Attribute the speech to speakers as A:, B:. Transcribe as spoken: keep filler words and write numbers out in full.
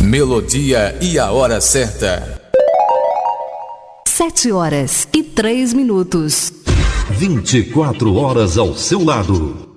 A: melodia e a hora certa.
B: Sete horas e três minutos.
C: vinte e quatro horas ao seu lado.